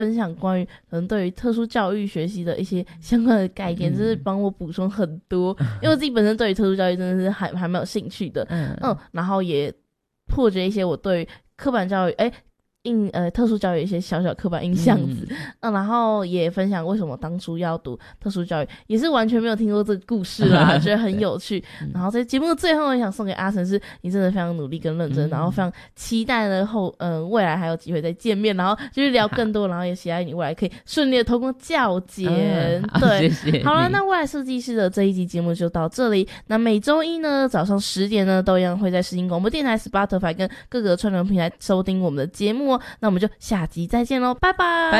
分享关于可能对于特殊教育学习的一些相关的概念，就是帮我补充很多，因为我自己本身对于特殊教育真的是还蛮有兴趣的，然后也破解一些我对于刻板教育特殊教育一些小小刻板印象子，然后也分享为什么当初要读特殊教育，也是完全没有听过这个故事啦，觉得很有趣。然后在节目的最后，也想送给阿成，是你真的非常努力跟认真，然后非常期待呢未来还有机会再见面，然后就是聊更多，然后也期待你未来可以顺利的通过教检。对， 谢谢。 好了，那未来设计师的这一集节目就到这里。那每周一呢早上10点呢，都一样会在世新广播电台 Spotify 跟各个串流平台收听我们的节目哦。那我们就下集再见咯，拜拜。